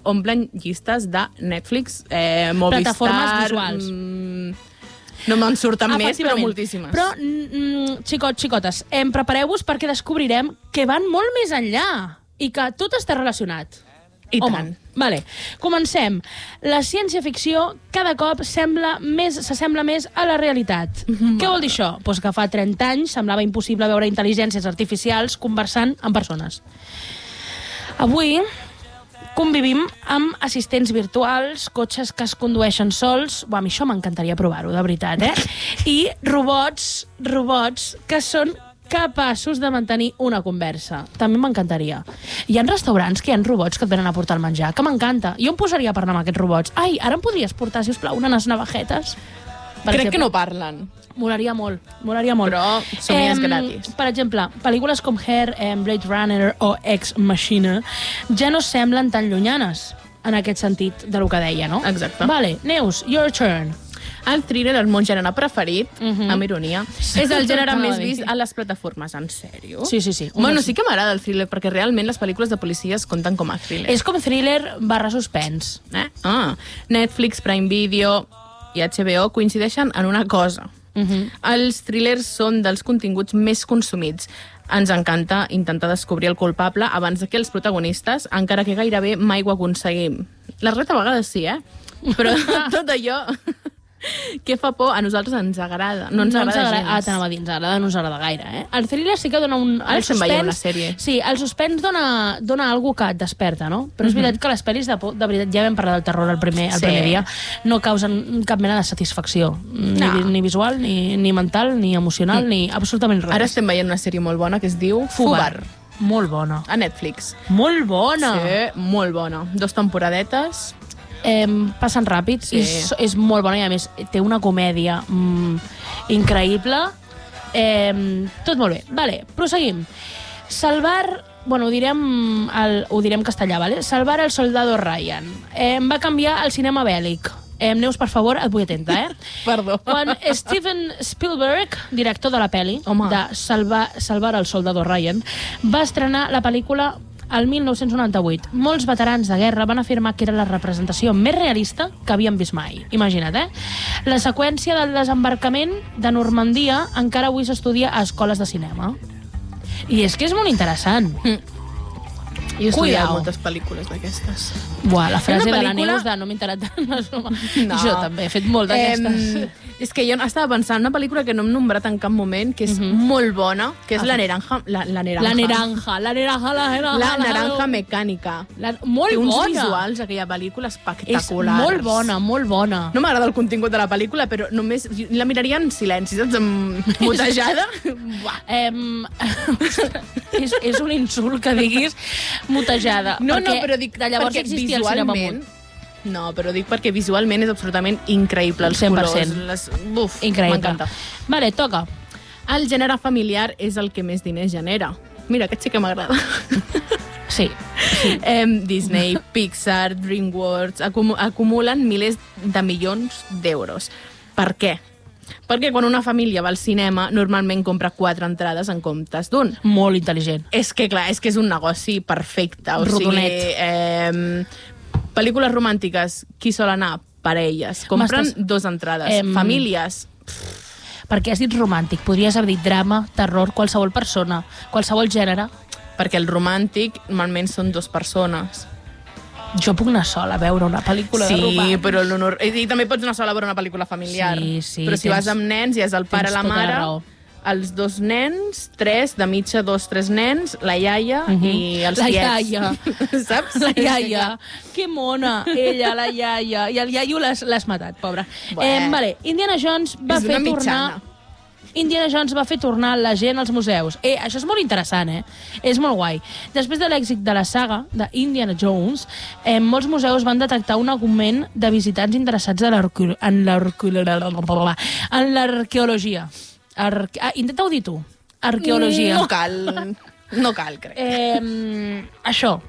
omplen llistes de Netflix, Movistar... Plataformes visuals. No me'n surten més, però moltíssimes. Però, xicotes, prepareu-vos perquè descobrirem que van molt més enllà i que tot està relacionat. I Home, tant. Vale. Comencem. La ciència-ficció cada cop s'assembla més a la realitat. Què vol dir això? Pues que fa 30 anys semblava impossible veure intel·ligències artificials conversant amb persones. Avui convivim amb assistents virtuals, cotxes que es condueixen sols... A mi això m'encantaria provar-ho, de veritat, I robots que són capaços de mantenir una conversa. També m'encantaria. Hi ha restaurants que hi ha robots que et venen a portar el menjar, que m'encanta. Jo em posaria a parlar amb aquests robots. Ai, ara em podries portar, si us plau, unes navajetes? Crec que no parlen. Molaria molt. Però somies gratis. Per exemple, pel·lícules com Her, Blade Runner o Ex Machina ja no semblen tan llunyanes en aquest sentit de lo que deia, no? Exacte. Vale, Neus, your turn. El thriller, el meu gènere preferit, amb ironia, és el gènere més vist a les plataformes. En sèrio? Sí. Bueno, sí que m'agrada el thriller, perquè realment les pel·lícules de policies compten com a thriller. És com thriller / suspens. Netflix, Prime Video i HBO coincideixen en una cosa. Els thrillers són dels continguts més consumits. Ens encanta intentar descobrir el culpable abans que els protagonistes, encara que gairebé mai ho aconseguim. La reta a vegades sí, Però tot allò que fa por a nosaltres ens agrada. No ens agrada gens. T'anava a dir, ens agrada, no ens agrada gaire, El thriller sí que dona un... Ara estem veient una sèrie. Sí, el suspens dona alguna que et desperta, no? Però és veritat que les pel·lis de por, de veritat, ja vam parlar del terror el primer dia, no causen cap mena de satisfacció. Ni visual, ni mental, ni emocional, ni absolutament res. Ara estem veient una sèrie molt bona que es diu Fubar. Molt bona. A Netflix. Molt bona! Sí, molt bona. 2 temporadetes. Passen ràpids i és molt bona i a més té una comèdia increïble, tot molt bé. Vale, proseguim. Salvar, bueno, ho direm castellà, vale? Salvar el soldado Ryan. Va canviar el cinema bèl·lic. Neus, per favor, et vull atenta, Perdó. Quan Steven Spielberg, director de la pel·li de Salvar el soldado Ryan, va estrenar la pel·lícula el 1998. Molts veterans de guerra van afirmar que era la representació més realista que havien vist mai. Imagina't, La seqüència del desembarcament de Normandia encara avui s'estudia a escoles de cinema. I és que és molt interessant. Jo he estudiat moltes pel·lícules d'aquestes. Buah, la frase de la Neus de no m'he enterat tant. No. Jo també he fet molt d'aquestes. És que jo estava pensant en una pel·lícula que no hem nombrat en cap moment, que és molt bona, que és La Naranja Mecànica. Molt té uns bona. visuals, aquella pel·lícula, espectaculars. És molt bona, molt bona. No m'agrada el contingut de la pel·lícula, però només la miraria en silenci, saps? Mutejada. És un insult que diguis mutejada. No, però dic de llavors perquè existia el cinema munt. No, però dic perquè visualment és absolutament increïble. Els 100%. colors, buf, increïble. M'encanta. Vale, toca. El gènere familiar és el que més diners genera. Mira, aquest sí que m'agrada. Sí. Disney, Pixar, DreamWorks acumulen milers de milions d'euros. Per què? Perquè quan una família va al cinema, normalment compra 4 entrades en comptes d'un. Molt intel·ligent. És que, clar, és un negoci perfecte. Rodonet. Pel·lícules romàntiques, qui sol anar? Parelles. Compren 2 entrades. Famílies. Perquè has dit romàntic. Podries haver dit drama, terror, qualsevol persona, qualsevol gènere. Perquè el romàntic normalment són 2 persones. Jo puc anar sola a veure una pel·lícula de romàntic. Però i també pots anar sola a veure una pel·lícula familiar. Sí, però si vas amb nens i és el pare, la mare, els 2 nens, 3, de mitja 2, 3 nens, la iaia i els tiets. La iaia. Saps? La iaia. Que mona, ella, la iaia. I el iaio l'has matat, pobra. Vale. Indiana Jones va fer tornar la gent als museus. Això és molt interessant, És molt guai. Després de l'èxit de la saga d'Indiana Jones, molts museus van detectar un augment de visitants interessats en l'arqueologia. Intenta-ho dir tu. Arqueologia. No cal, crec. Això.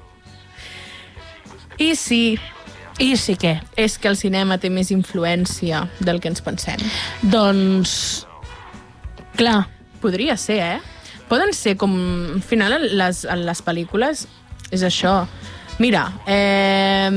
I sí. I sí què? És que el cinema té més influència del que ens pensem. Doncs... Clar. Podria ser, Poden ser com... Al final, les pel·lícules és això. Mira,